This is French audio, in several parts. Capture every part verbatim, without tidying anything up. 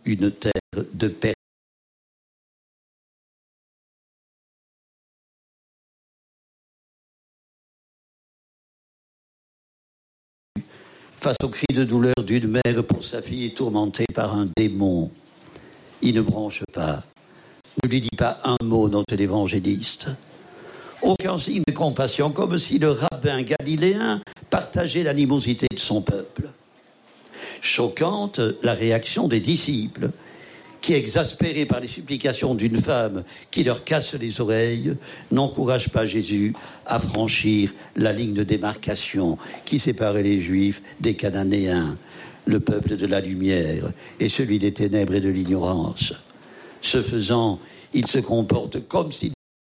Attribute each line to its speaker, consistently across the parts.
Speaker 1: une terre de paix. Face au cri de douleur d'une mère pour sa fille tourmentée par un démon, il ne bronche pas, ne lui dit pas un mot, note l'évangéliste. Aucun signe de compassion, comme si le rabbin galiléen partageait l'animosité de son peuple. Choquante, la réaction des disciples, qui, exaspérés par les supplications d'une femme qui leur casse les oreilles, n'encouragent pas Jésus à franchir la ligne de démarcation qui séparait les Juifs des Cananéens, le peuple de la lumière et celui des ténèbres et de l'ignorance. Ce faisant, il se comporte comme s'il...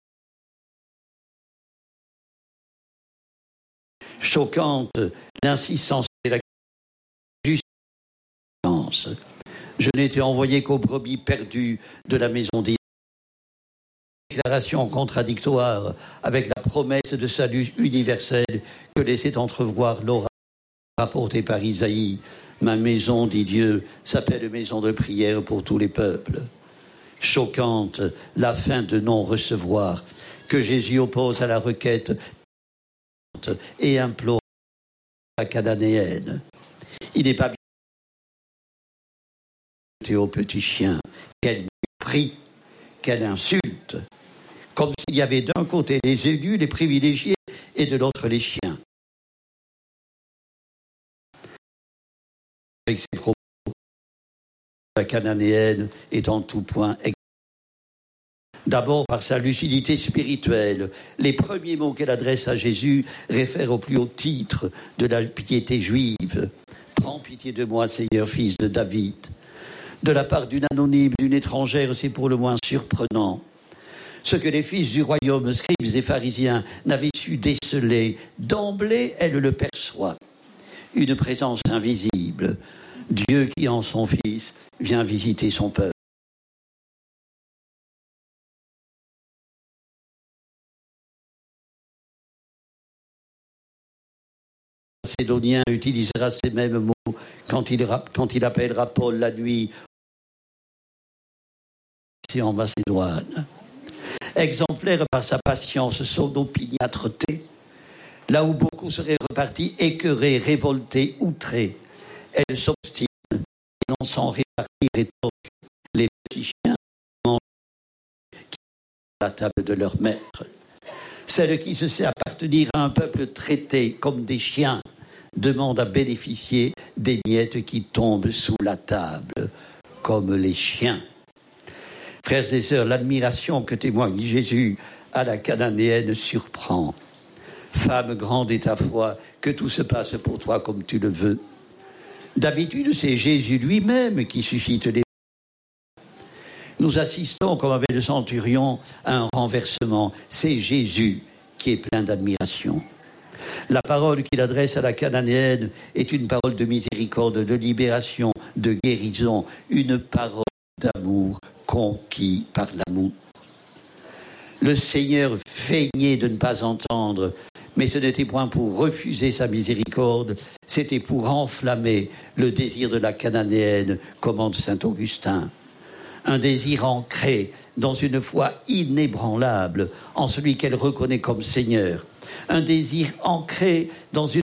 Speaker 1: Choquante, l'insistance et la justice. Je n'étais envoyé qu'aux brebis perdues de la maison d'Israël. Déclaration contradictoire avec la promesse de salut universel que laissait entrevoir l'oracle rapporté par Isaïe. Ma maison, dit Dieu, s'appelle maison de prière pour tous les peuples. Choquante, la fin de non-recevoir que Jésus oppose à la requête et implore la cananéenne. Il n'est pas bien au petit chien, quel mépris, quelle insulte, comme s'il y avait d'un côté les élus, les privilégiés, et de l'autre les chiens. Avec ses propos, la cananéenne est en tout point exacte. D'abord par sa lucidité spirituelle, les premiers mots qu'elle adresse à Jésus réfèrent au plus haut titre de la piété juive. Prends pitié de moi, Seigneur, fils de David. De la part d'une anonyme, d'une étrangère, c'est pour le moins surprenant. Ce que les fils du royaume, scribes et pharisiens, n'avaient su déceler, d'emblée, elle le perçoit. Une présence invisible, Dieu qui, en son Fils, vient visiter son peuple. Le Macédonien utilisera ces mêmes mots quand il, quand il appellera Paul la nuit en Macédoine. Exemplaire par sa patience, son opiniâtreté, là où beaucoup seraient repartis écœurés, révoltés, outrés, elle s'obstine et non sans répartir et toque les petits chiens mangent qui sont à la table de leur maître. Celle qui se sait appartenir à un peuple traité comme des chiens demande à bénéficier des miettes qui tombent sous la table, comme les chiens. Frères et sœurs, l'admiration que témoigne Jésus à la cananéenne surprend. Femme grande est ta foi, que tout se passe pour toi comme tu le veux. D'habitude, c'est Jésus lui-même qui suscite les... Nous assistons, comme avec le centurion, à un renversement. C'est Jésus qui est plein d'admiration. La parole qu'il adresse à la cananéenne est une parole de miséricorde, de libération, de guérison, une parole d'amour conquis par l'amour. Le Seigneur feignait de ne pas entendre, mais ce n'était point pour refuser sa miséricorde, c'était pour enflammer le désir de la cananéenne, commande saint Augustin. Un désir ancré dans une foi inébranlable en celui qu'elle reconnaît comme Seigneur. Un désir ancré dans une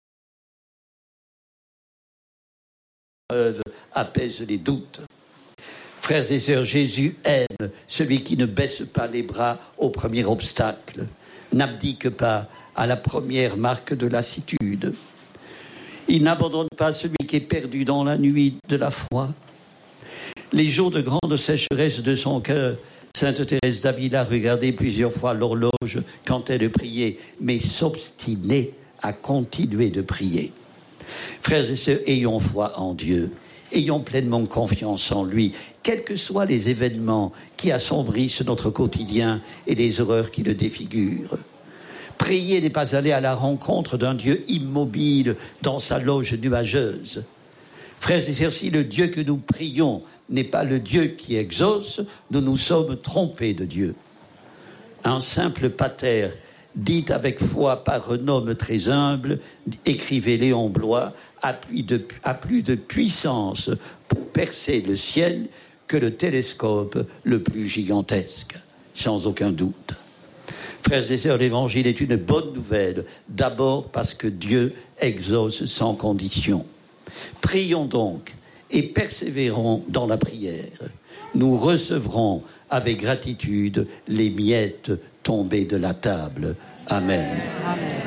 Speaker 1: œuvre apaise les doutes. Frères et sœurs, Jésus aime celui qui ne baisse pas les bras au premier obstacle, n'abdique pas à la première marque de lassitude. Il n'abandonne pas celui qui est perdu dans la nuit de la foi. Les jours de grande sécheresse de son cœur, sainte Thérèse d'Avila regardait plusieurs fois l'horloge quand elle priait, mais s'obstinait à continuer de prier. Frères et sœurs, ayons foi en Dieu. Ayons pleinement confiance en lui, quels que soient les événements qui assombrissent notre quotidien et les horreurs qui le défigurent. Prier n'est pas aller à la rencontre d'un Dieu immobile dans sa loge nuageuse. Frères et sœurs, si le Dieu que nous prions n'est pas le Dieu qui exauce, nous nous sommes trompés de Dieu. Un simple pater, dit avec foi par un homme très humble, écrivait Léon Bloy, a plus de, a plus de puissance pour percer le ciel que le télescope le plus gigantesque, sans aucun doute. Frères et sœurs, l'Évangile est une bonne nouvelle, d'abord parce que Dieu exauce sans condition. Prions donc et persévérons dans la prière. Nous recevrons avec gratitude les miettes tombées de la table. Amen. Amen.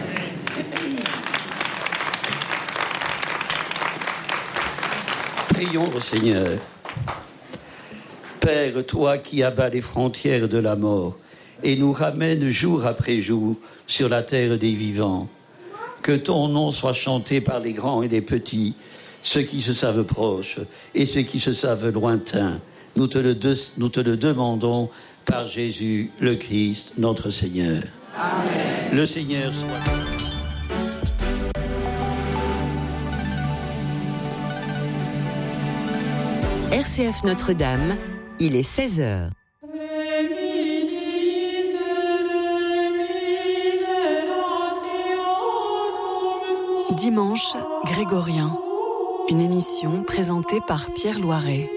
Speaker 1: Prions au Seigneur. Père, toi qui abats les frontières de la mort et nous ramènes jour après jour sur la terre des vivants, que ton nom soit chanté par les grands et les petits, ceux qui se savent proches et ceux qui se savent lointains. Nous te le, de, nous te le demandons par Jésus le Christ, notre Seigneur. Amen. Le Seigneur soit...
Speaker 2: R C F Notre-Dame, il est seize heures.
Speaker 3: Dimanche grégorien, une émission présentée par Pierre Loiret.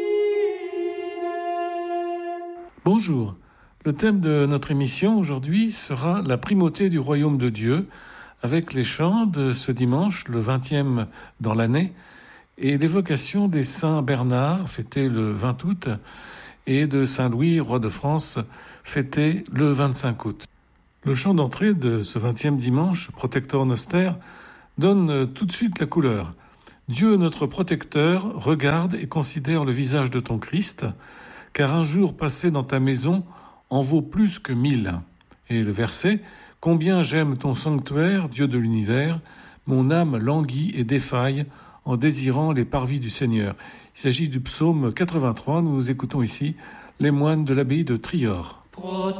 Speaker 4: Bonjour, le thème de notre émission aujourd'hui sera la primauté du royaume de Dieu, avec les chants de ce dimanche, le vingtième dans l'année, et l'évocation des saints Bernard, fêté le vingt août, et de Saint Louis, roi de France, fêté le vingt-cinq août. Le chant d'entrée de ce vingtième dimanche, Protector Noster, donne tout de suite la couleur. Dieu, notre protecteur, regarde et considère le visage de ton Christ, car un jour passé dans ta maison en vaut plus que mille. Et le verset, combien j'aime ton sanctuaire, Dieu de l'univers, mon âme languit et défaille en désirant les parvis du Seigneur. Il s'agit du psaume quatre-vingt-trois. Nous écoutons ici les moines de l'abbaye de Trior.